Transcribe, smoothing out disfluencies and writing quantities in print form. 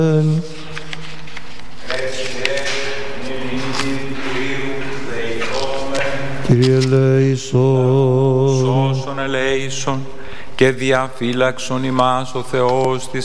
Κύριε ελέησον. Σώσον ελέησον και διαφύλαξον ημάς ο Θεός της